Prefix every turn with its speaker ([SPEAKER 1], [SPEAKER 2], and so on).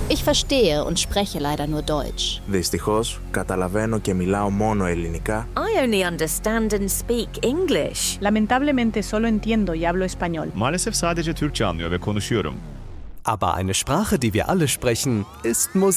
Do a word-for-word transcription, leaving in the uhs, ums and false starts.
[SPEAKER 1] Ich verstehe und spreche leider nur Deutsch.
[SPEAKER 2] Δυστυχώς, καταλαβαίνω και μιλάω μόνο ελληνικά.
[SPEAKER 3] I only understand and speak English.
[SPEAKER 4] Lamentablemente solo entiendo y hablo español.
[SPEAKER 5] Maalesef sadece Türkçe anlıyor ve konuşuyorum.
[SPEAKER 6] Aber eine Sprache, die wir alle sprechen, ist Musik.